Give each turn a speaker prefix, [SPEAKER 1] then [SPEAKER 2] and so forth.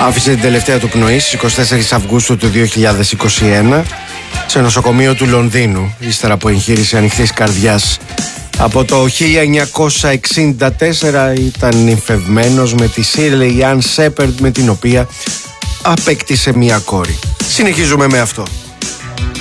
[SPEAKER 1] Άφησε την τελευταία του πνοή στις 24 Αυγούστου του 2021 σε νοσοκομείο του Λονδίνου, ύστερα από εγχείρηση ανοιχτής καρδιάς. Από το 1964 ήταν νυμφευμένος με τη Shirley Ann Shepherd, με την οποία απέκτησε μία κόρη. Συνεχίζουμε με αυτό.